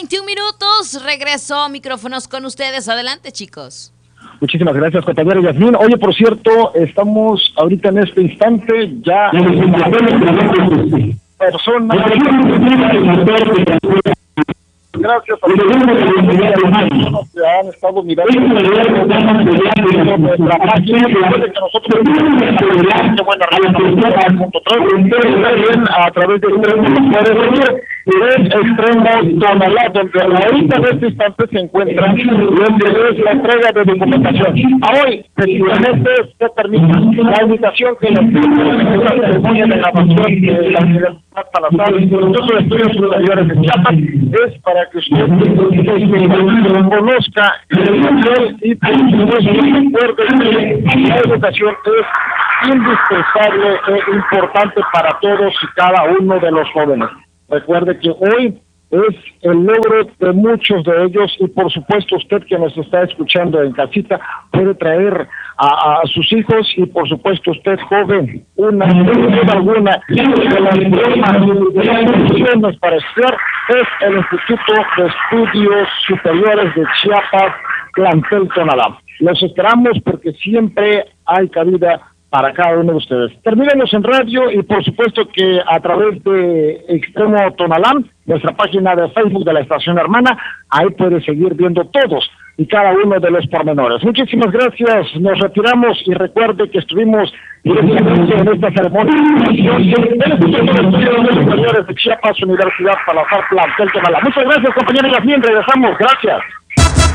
21 minutos. Regreso, micrófonos con ustedes. Adelante, chicos. Muchísimas gracias, compañera Yasmín. Oye, por cierto, estamos ahorita en este instante ya personas. Gracias a los que han estado mirando nuestra página, después de que nosotros a través de Extremo Tonalá, donde ahorita en este instante se encuentra donde es la entrega de documentación. Hoy, efectivamente, se termina la invitación que la ceremonia de grabación de la Universidad Salazar, Instituto de Estudios Superiores de Chiapas, es para que usted conozca el papel y por supuesto recuerde que la educación es indispensable e importante para todos y cada uno de los jóvenes. Recuerde que hoy es el logro de muchos de ellos y por supuesto usted que nos está escuchando en casita puede traer a sus hijos y por supuesto usted joven, alguna de las instituciones para estudiar es el Instituto de Estudios Superiores de Chiapas, plantel Tonalá. Los esperamos porque siempre hay cabida para cada uno de ustedes. Terminemos en radio y por supuesto que a través de Extremo Tonalá, nuestra página de Facebook de la estación hermana, ahí puede seguir viendo todos y cada uno de los pormenores. Muchísimas gracias, nos retiramos y recuerde que estuvimos directamente en esta ceremonia del Instituto de Estudios Superiores de Chiapas, Universidad Salazar, plantel Tonalá. Muchas gracias, compañera Yasmín, regresamos, gracias.